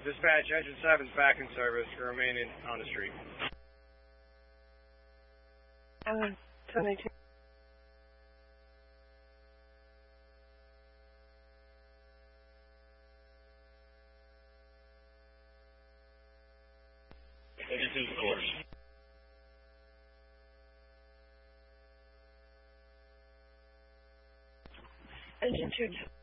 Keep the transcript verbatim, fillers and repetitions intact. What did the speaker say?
Dispatch, engine seven's back in service, remaining on the street. Uh, twenty-two. eighty-two course. Engine two.